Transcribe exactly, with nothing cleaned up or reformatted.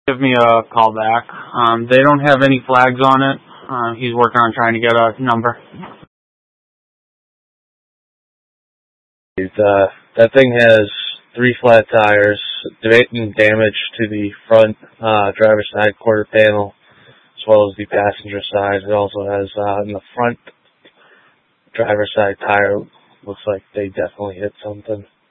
Give me a call back. Um, they don't have any flags on it. Uh, he's working on trying to get a number. Uh, that thing has three flat tires, making damage to the front uh, driver's side quarter panel as well as the passenger side. It also has uh, in the front driver's side tire, looks like they definitely hit something.